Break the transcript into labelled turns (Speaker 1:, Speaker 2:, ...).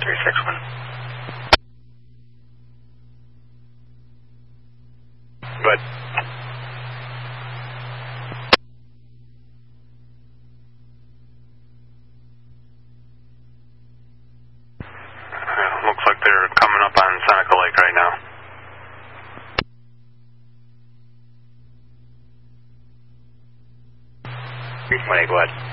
Speaker 1: 361. Good. Looks like they're coming up on Seneca Lake right now. 320, go ahead.